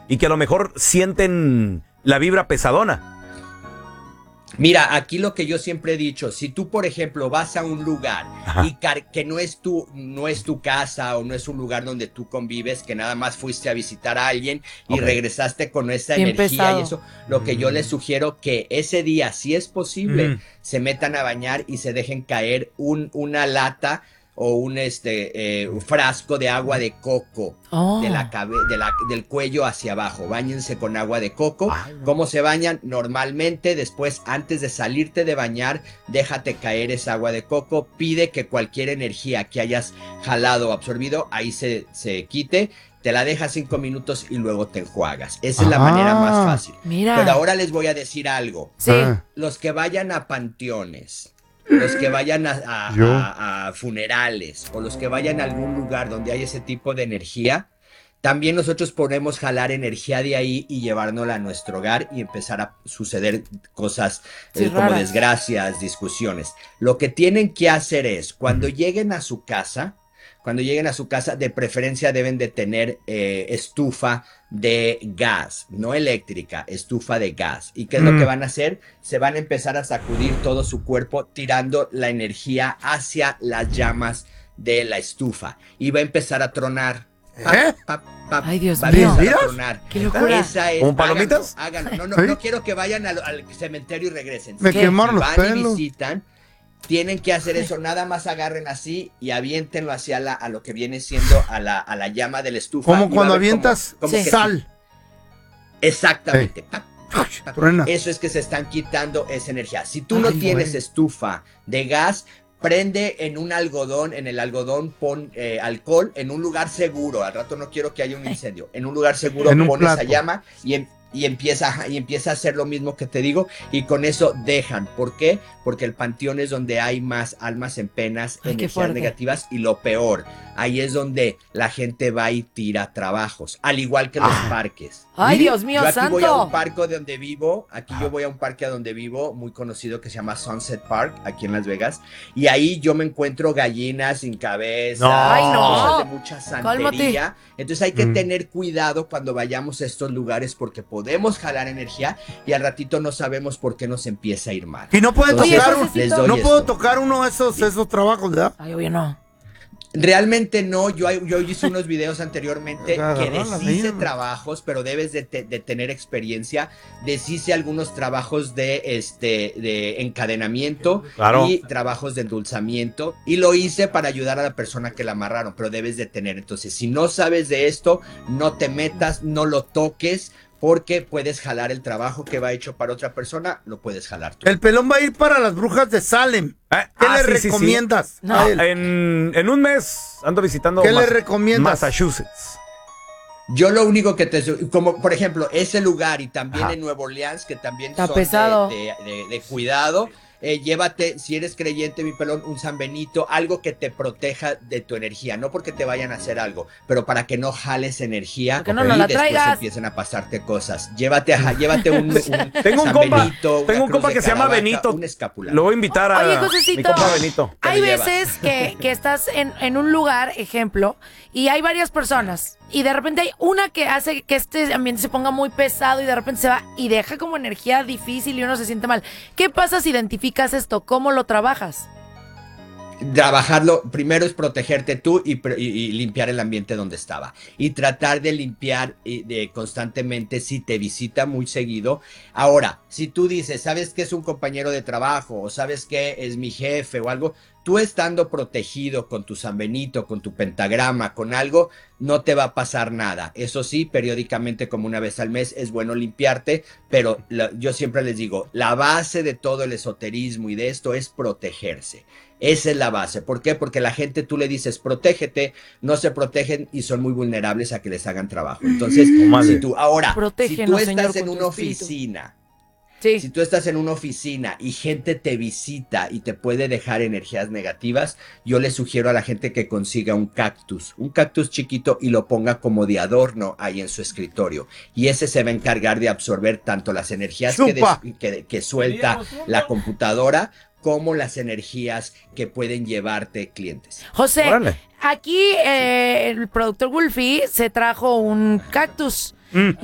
y que a lo mejor sienten la vibra pesadona. Mira, aquí lo que yo siempre he dicho, si tú, por ejemplo, vas a un lugar y que no es tu casa o no es un lugar donde tú convives, que nada más fuiste a visitar a alguien y regresaste con esa Bien energía pesado. y eso, lo que yo les sugiero que ese día, si es posible, se metan a bañar y se dejen caer una lata o un frasco de agua de coco del cuello hacia abajo. Báñense con agua de coco. ¿Cómo se bañan? Normalmente, después, antes de salirte de bañar, déjate caer esa agua de coco. Pide que cualquier energía que hayas jalado o absorbido, ahí se quite. Te la dejas 5 minutos y luego te enjuagas. Esa es la manera más fácil. Mira. Pero ahora les voy a decir algo. Sí. Los que vayan a panteones, los que vayan a funerales o los que vayan a algún lugar donde hay ese tipo de energía, también nosotros podemos jalar energía de ahí y llevárnosla a nuestro hogar y empezar a suceder cosas como raras. desgracias, discusiones. Lo que tienen que hacer es, cuando lleguen a su casa, de preferencia deben de tener estufa de gas, no eléctrica, estufa de gas. ¿Y qué es lo que van a hacer? Se van a empezar a sacudir todo su cuerpo tirando la energía hacia las llamas de la estufa. Y va a empezar a tronar. Ay, Dios va mío. a empezar a tronar. ¡Qué locura! Esa es, ¿Como palomitas? háganlo. No quiero que vayan al cementerio y regresen. Me quemaron los Van pelos. y visitan. Tienen que hacer eso, nada más agarren así y aviéntenlo hacia a lo que viene siendo a la llama de la estufa. Como Y va cuando a ver avientas como que sal. Exactamente. Truena. Eso es que se están quitando esa energía. Si tú no tienes estufa de gas, prende en un algodón, en el algodón pon alcohol en un lugar seguro. Al rato no quiero que haya un incendio. En un lugar seguro En un pon esa plato. llama y empieza a hacer lo mismo que te digo y con eso dejan. ¿Por qué? Porque el panteón es donde hay más almas en penas, Ay, qué energías fuerte. negativas y lo peor, ahí es donde la gente va y tira trabajos, al igual que los parques. Ay, Dios mío, Yo aquí voy a santo. un parque donde vivo, yo voy a un parque donde vivo, muy conocido que se llama Sunset Park, aquí en Las Vegas, y ahí yo me encuentro gallinas sin cabeza, No. Ay, no. cosas de mucha Cálmate. santería. Entonces hay que tener cuidado cuando vayamos a estos lugares porque podemos jalar energía y al ratito no sabemos por qué nos empieza a ir mal. Y no pueden Oye, tocar, Josecito. Les doy no puedo esto. tocar uno de esos trabajos, ¿verdad? Ay, obvio no. Realmente no, yo hice unos videos anteriormente que Agarrar la deshice misma. trabajos, pero debes de tener experiencia. Deshice algunos trabajos de encadenamiento Claro. y trabajos de endulzamiento y lo hice para ayudar a la persona que la amarraron, pero debes de tener. Entonces, si no sabes de esto, no te metas, no lo toques, porque puedes jalar el trabajo que va hecho para otra persona, lo puedes jalar tú. El pelón va a ir para las brujas de Salem. ¿Qué le sí, sí, sí. recomiendas No. a él? En un mes ando visitando ¿Qué le recomiendas? Massachusetts. Yo lo único que como por ejemplo, ese lugar y también Ajá. en Nueva Orleans, que también Está son pesado. de cuidado, llévate, si eres creyente, mi pelón, un San Benito, algo que te proteja de tu energía, no porque te vayan a hacer algo, pero para que no jales energía Para que no y nos la después traigas. empiecen a pasarte cosas. Llévate un Tengo un San compa, Benito, una tengo un cruz compa de que se llama Caravaca, Benito. un escapular. Lo voy a invitar a Oye, Josecito, mi compa Benito. hay Te lo llevas. veces que estás en un lugar, ejemplo, y hay varias personas, y de repente hay una que hace que este ambiente se ponga muy pesado y de repente se va y deja como energía difícil y uno se siente mal. ¿Qué pasa si identificas esto? ¿Cómo lo trabajas? Trabajarlo, primero es protegerte tú y limpiar el ambiente donde estaba. Y tratar de limpiar constantemente si te visita muy seguido. Ahora, si tú dices, ¿sabes qué es un compañero de trabajo? O ¿sabes qué es mi jefe o algo? Tú estando protegido con tu San Benito, con tu pentagrama, con algo, no te va a pasar nada. Eso sí, periódicamente, como una vez al mes, es bueno limpiarte, pero yo siempre les digo, la base de todo el esoterismo y de esto es protegerse. Esa es la base. ¿Por qué? Porque la gente tú le dices, protégete, no se protegen y son muy vulnerables a que les hagan trabajo. Entonces, si tú Protégenos, estás Señor, en con una tu espíritu. oficina, Sí. si tú estás en una oficina y gente te visita y te puede dejar energías negativas, yo le sugiero a la gente que consiga un cactus chiquito y lo ponga como de adorno ahí en su escritorio. Y ese se va a encargar de absorber tanto las energías ¡Chupa! que suelta la computadora como las energías que pueden llevarte clientes. José, Órale. aquí el productor Wolfie se trajo un cactus.